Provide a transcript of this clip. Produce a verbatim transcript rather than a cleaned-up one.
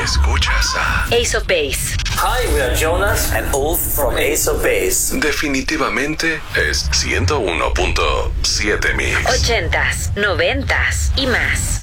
Escuchas a Ace of Base. Hi, we are Jonas and Ulf from Ace of Base. Definitivamente es ciento uno punto siete Mix. Ochentas, noventas y más.